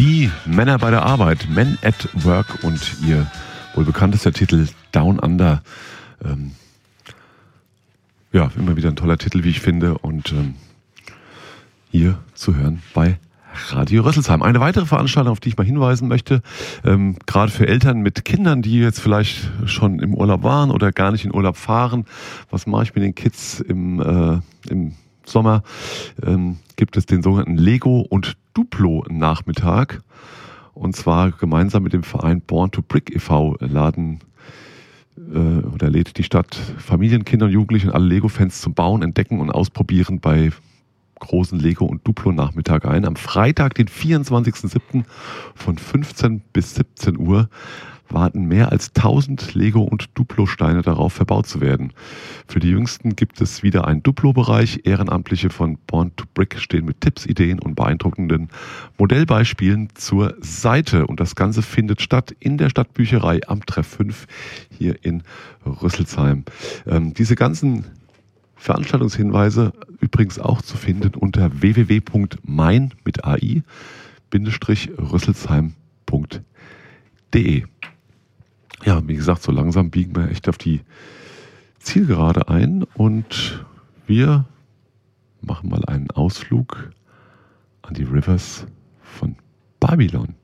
Die Männer bei der Arbeit, Men at Work und ihr wohl bekanntester Titel Down Under. Ja, immer wieder ein toller Titel, wie ich finde, und hier zu hören bei Radio Rüsselsheim. Eine weitere Veranstaltung, auf die ich mal hinweisen möchte, gerade für Eltern mit Kindern, die jetzt vielleicht schon im Urlaub waren oder gar nicht in Urlaub fahren. Was mache ich mit den Kids im Sommer? Gibt es den sogenannten Lego- und Duplo-Nachmittag. Und zwar gemeinsam mit dem Verein Born to Brick e.V. lädt die Stadt Familien, Kinder und Jugendliche und alle Lego-Fans zum Bauen, Entdecken und Ausprobieren bei großen Lego- und Duplo-Nachmittag ein. Am Freitag, den 24.07. von 15 bis 17 Uhr warten mehr als 1000 Lego- und Duplo-Steine darauf, verbaut zu werden. Für die Jüngsten gibt es wieder einen Duplo-Bereich. Ehrenamtliche von Born to Brick stehen mit Tipps, Ideen und beeindruckenden Modellbeispielen zur Seite. Und das Ganze findet statt in der Stadtbücherei am Treff 5 hier in Rüsselsheim. Diese ganzen Veranstaltungshinweise übrigens auch zu finden unter www.mein-rüsselsheim.de. Ja, wie gesagt, so langsam biegen wir echt auf die Zielgerade ein und wir machen mal einen Ausflug an die Rivers von Babylon.